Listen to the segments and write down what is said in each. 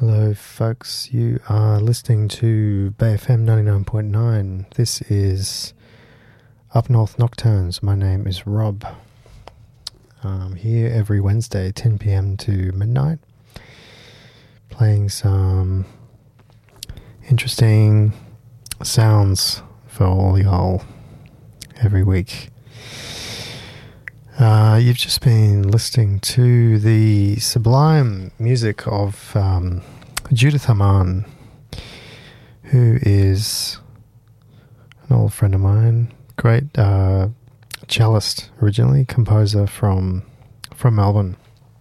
Hello, folks. You are listening to Bay FM 99.9. This is Up North Nocturnes. My name is Rob. I'm here every Wednesday, 10 p.m. to midnight, playing some interesting sounds for all y'all every week. You've just been listening to the sublime music of Judith Armand, who is an old friend of mine, great cellist originally, composer from Melbourne.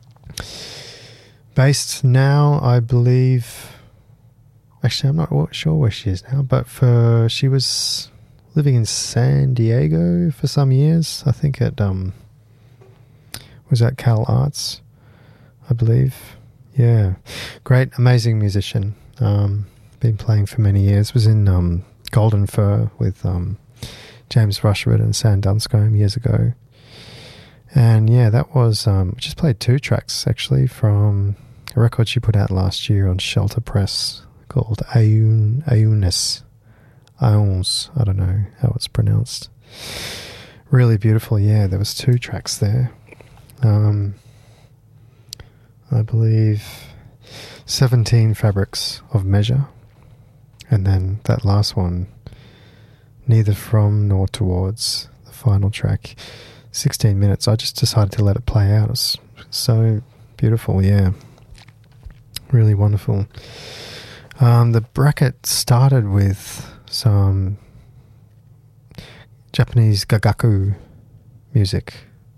Based now, I believe, actually I'm not sure where she is now, but she was living in San Diego for some years, I think at was at Cal Arts, I believe. Yeah, great, amazing musician. Been playing for many years. Was in Golden Fur with James Rushford and Sam Dunscombe years ago. And yeah, that was just played two tracks actually from a record she put out last year on Shelter Press called Aunes. I don't know how it's pronounced. Really beautiful. Yeah, there was two tracks there. I believe 17 Fabrics of Measure, and then that last one, Neither From Nor Towards, the final track, 16 minutes. I just decided to let it play out. It was so beautiful, yeah. Really wonderful. The bracket started with some Japanese gagaku music.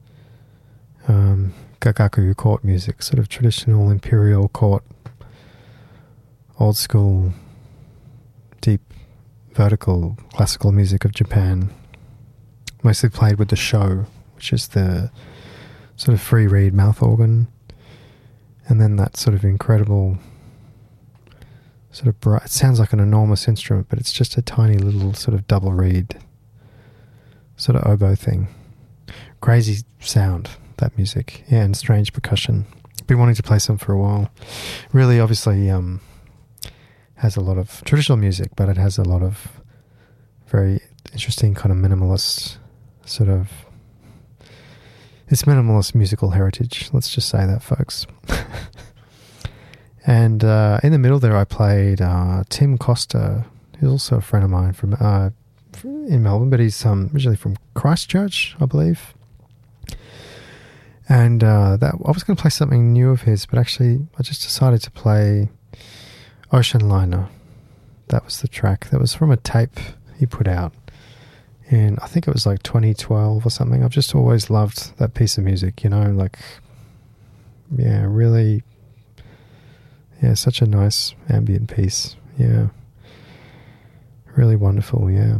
Gagaku court music, sort of traditional imperial court, old school, deep, vertical, classical music of Japan, mostly played with the sho, which is the sort of free reed mouth organ, and then that sort of incredible, sort of bright, it sounds like an enormous instrument, but it's just a tiny little sort of double reed, sort of oboe thing. Crazy sound, that music, yeah, and strange percussion. Been wanting to play some for a while. Really, obviously, has a lot of traditional music, but it has a lot of very interesting kind of minimalist sort of. It's minimalist musical heritage. Let's just say that, folks. And in the middle there, I played Tim Costa, who's also a friend of mine from in Melbourne, but he's originally from Christchurch, I believe. And that I was going to play something new of his, but actually I just decided to play Ocean Liner. That was the track. That was from a tape he put out in, I think it was like 2012 or something. I've just always loved that piece of music, you know, like, yeah, really, yeah, such a nice ambient piece. Yeah. Really wonderful, yeah.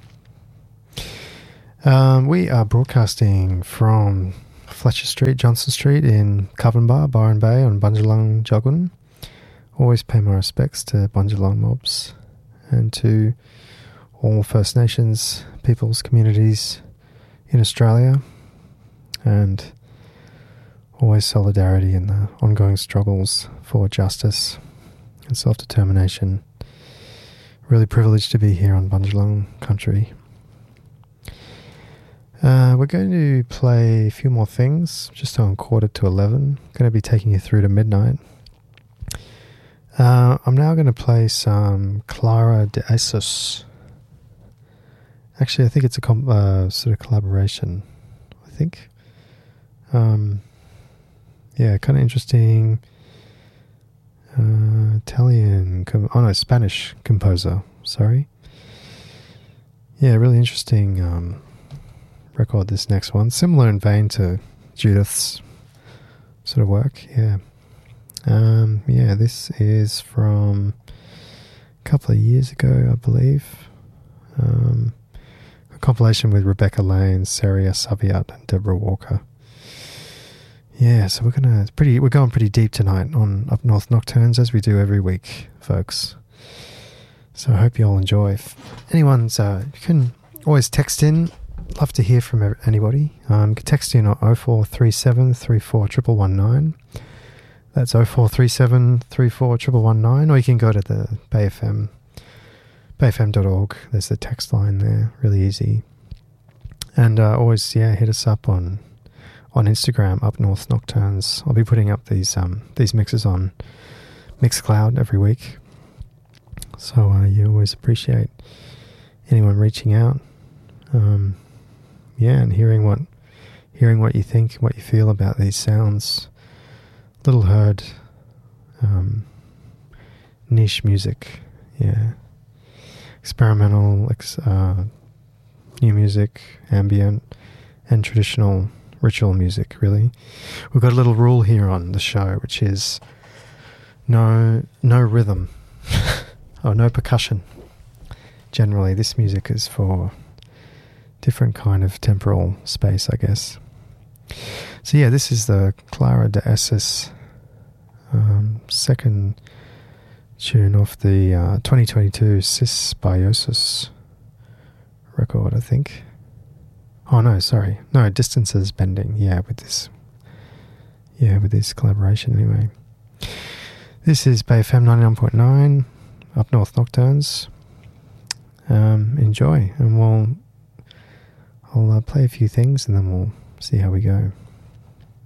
We are broadcasting from Fletcher Street, Johnson Street in Covenbar, Byron Bay on Bundjalung Jogun. Always pay my respects to Bundjalung mobs and to all First Nations peoples, communities in Australia, and always solidarity in the ongoing struggles for justice and self-determination. Really privileged to be here on Bundjalung country. We're going to play a few more things, just on 11:15. Going to be taking you through to midnight. I'm now going to play some Clara de Asos. Actually, I think it's a sort of collaboration, I think. Yeah, kind of interesting Spanish composer, sorry. Yeah, really interesting record, this next one. Similar in vein to Judith's sort of work, yeah. Yeah, this is from a couple of years ago, I believe. A compilation with Rebecca Lane, Saria Saviat, and Deborah Walker. Yeah, so we're going pretty deep tonight on Up North Nocturnes, as we do every week, folks. So I hope you all enjoy. If anyone's, you can always text in. Love to hear from anybody. You can text in on 0437 34 119. That's 0437 34 119, or you can go to the Bay FM, bayfm.org. There's the text line there, really easy. And always, hit us up on Instagram, Up North Nocturnes. I'll be putting up these mixes on Mixcloud every week. So you always appreciate anyone reaching out. And hearing what you think, what you feel about these sounds. Little heard, niche music, experimental, new music, ambient, and traditional ritual music, really. We've got a little rule here on the show, which is no rhythm or no percussion. Generally, this music is for different kind of temporal space, I guess. So this is the Clara de Esses second tune off the 2022 Sysbiosis record, I think. Oh no, sorry. No, Distances Bending. With this collaboration anyway. This is Bay FM 99.9, Up North Nocturnes. Enjoy, and I'll play a few things and then we'll see how we go.